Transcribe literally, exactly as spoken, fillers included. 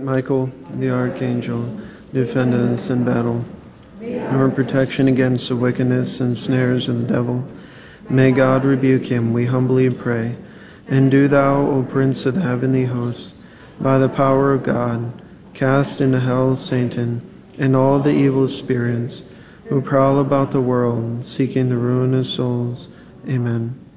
Michael, the archangel, defend us in battle. Our protection against the wickedness and snares of the devil. May God rebuke him, we humbly pray. And do thou, O Prince of the heavenly hosts, by the power of God, cast into hell Satan and all the evil spirits who prowl about the world, seeking the ruin of souls. Amen.